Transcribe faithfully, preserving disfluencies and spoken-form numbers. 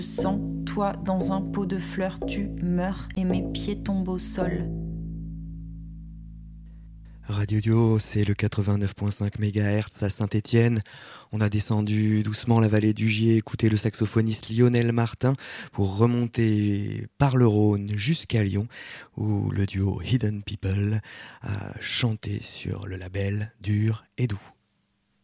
Sans toi, dans un pot de fleurs, tu meurs et mes pieds tombent au sol. Radio Dio, c'est le quatre-vingt-neuf virgule cinq mégahertz à Saint-Étienne. On a descendu doucement la vallée du Gier, écouté le saxophoniste Lionel Martin pour remonter par le Rhône jusqu'à Lyon, où le duo Hidden People a chanté sur le label Dur et Doux.